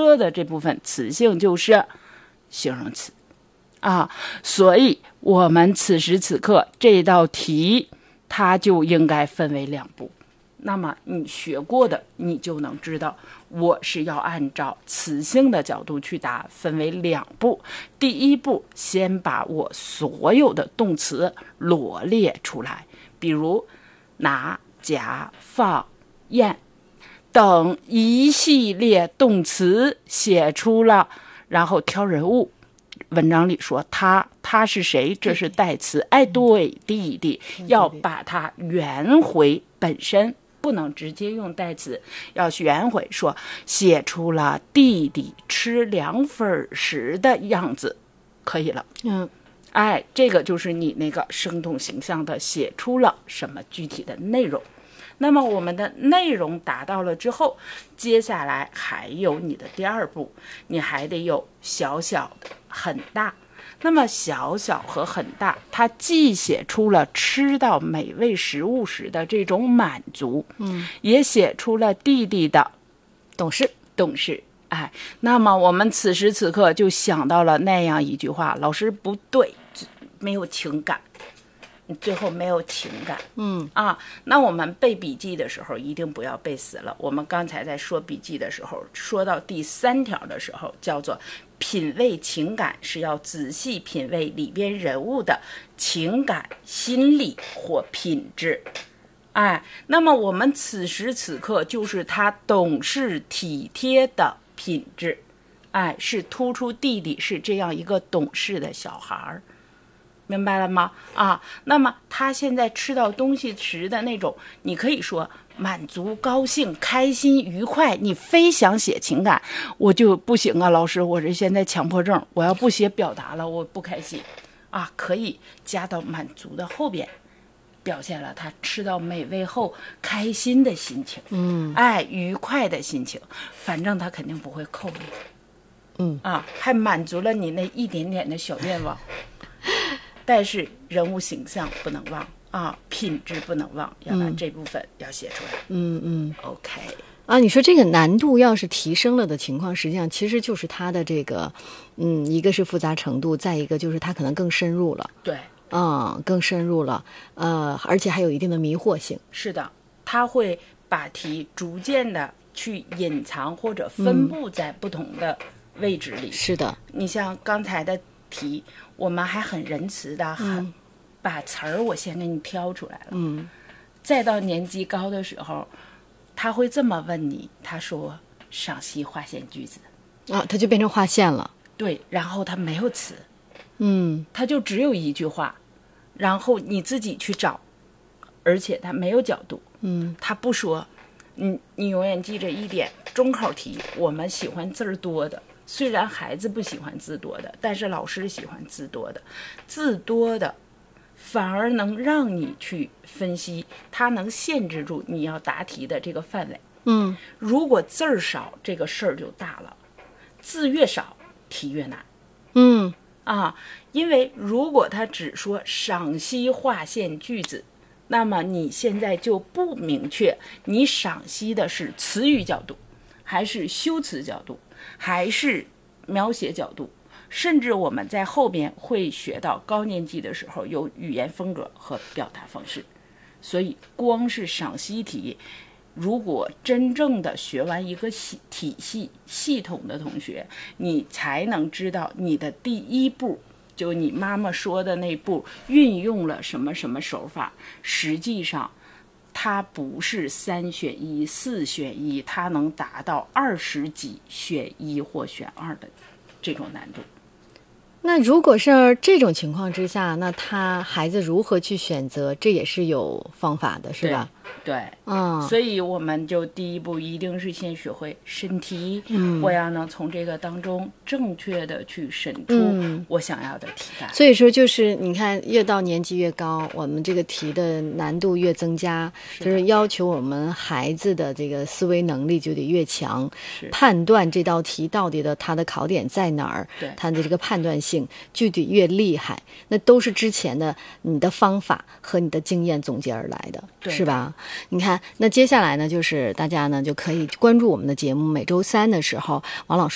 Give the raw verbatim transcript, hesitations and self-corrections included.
科的这部分词性就是形容词啊，所以我们此时此刻这道题它就应该分为两步。那么你学过的你就能知道我是要按照词性的角度去答，分为两步。第一步先把我所有的动词罗列出来，比如拿、夹、放、咽等一系列动词写出了，然后挑人物。文章里说他他是谁，这是代词，哎，对，弟弟，要把它圆回本身，不能直接用代词，要圆回，说写出了弟弟吃凉粉时的样子，可以了。 嗯， 哎，这个就是你那个生动形象的写出了什么具体的内容。那么我们的内容达到了之后，接下来还有你的第二步，你还得有小小的、很大。那么小小和很大，它既写出了吃到美味食物时的这种满足， 嗯， 也写出了弟弟的懂事懂事。哎，那么我们此时此刻就想到了那样一句话，老师不对，没有情感，最后没有情感。 嗯啊，那我们背笔记的时候一定不要背死了。我们刚才在说笔记的时候，说到第三条的时候，叫做品味情感，是要仔细品味里边人物的情感、心理或品质。哎，那么我们此时此刻就是他懂事体贴的品质。哎，是突出弟弟是这样一个懂事的小孩儿。明白了吗？啊，那么他现在吃到东西时的那种，你可以说满足、高兴、开心、愉快，你非想写情感，我就不行啊，老师，我这现在强迫症，我要不写表达了，我不开心啊，可以加到满足的后边，表现了他吃到美味后开心的心情， 嗯， 哎，愉快的心情，反正他肯定不会扣你， 嗯啊，还满足了你那一点点的小愿望。但是人物形象不能忘啊，品质不能忘，要把这部分要写出来。 嗯嗯 OK 啊，你说这个难度要是提升了的情况，实际上其实就是它的这个，嗯，一个是复杂程度，再一个就是它可能更深入了。 对， 嗯，更深入了，呃，而且还有一定的迷惑性。 是的，它会把题逐渐的去隐藏或者分布在不同的位置里。 嗯、是的， 你像刚才的题，我们还很仁慈的，很、 嗯、 把词儿我先给你挑出来了。 嗯， 再到年级高的时候，他会这么问你，他说赏析划线句子啊，它就变成划线了。 对，然后他没有词， 嗯， 他就只有一句话，然后你自己去找，而且他没有角度。 嗯， 他不说，你你永远记着一点，中考题我们喜欢字儿多的。虽然孩子不喜欢字多的，但是老师喜欢字多的，字多的反而能让你去分析，它能限制住你要答题的这个范围。 嗯， 如果字儿少，这个事儿就大了，字越少，题越难。 嗯啊，因为如果他只说赏析划线句子，那么你现在就不明确你赏析的是词语角度，还是修辞角度，还是描写角度，甚至我们在后边会学到高年级的时候有语言风格和表达方式。所以光是赏析题，如果真正的学完一个系体系系统的同学，你才能知道你的第一步，就你妈妈说的那步运用了什么什么手法，实际上它不是三选一四选一，它能达到二十几选一或选二的这种难度。 那如果是这种情况之下，那他孩子如何去选择，这也是有方法的，是吧？ 对， 嗯， 所以我们就第一步一定是先学会审题， 嗯， 我要能从这个当中正确的去审出我想要的题干。 嗯、所以说，就是你看，越到年级越高，我们这个题的难度越增加，是就是要求我们孩子的这个思维能力就得越强，判断这道题到底的它的考点在哪儿， 对， 它的这个判断性就得越厉害。那都是之前的你的方法和你的经验总结而来的，是吧？你看，那接下来呢，就是大家呢就可以关注我们的节目，每周三的时候，王老师